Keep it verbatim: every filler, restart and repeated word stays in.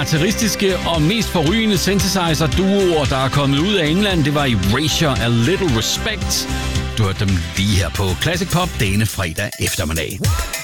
karakteristiske og mest forrygende synthesizer-duoer, der er kommet ud af England, det var Erasure A Little Respect. Du hørte dem lige her på Classic Pop denne fredag eftermiddag.